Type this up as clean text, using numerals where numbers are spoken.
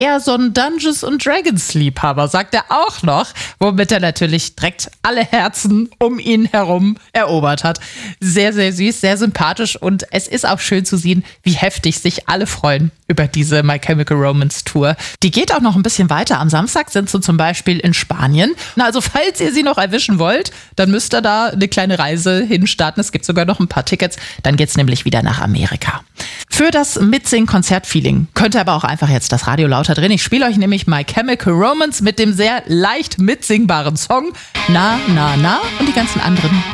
eher so ein Dungeons and Dragons Liebhaber, sagt er auch noch, womit er natürlich direkt alle Herzen um ihn herum erobert hat. Sehr, sehr süß, sehr sympathisch und es ist auch schön zu sehen, wie heftig sich alle freuen über diese My Chemical Romance Tour. Die geht auch noch ein bisschen weiter. Am Samstag sind sie zum Beispiel in Spanien. Na, also falls ihr sie noch erwischen wollt, dann müsst ihr da eine kleine Reise hinstarten. Es gibt sogar noch ein paar Tickets. Dann geht's nämlich wieder nach Amerika. Für das Mitsing-Konzert-Feeling könnt ihr aber auch einfach jetzt das Radio lauter drehen. Ich spiele euch nämlich My Chemical Romance mit dem sehr leicht mitsingbaren Song Na, Na, Na und die ganzen anderen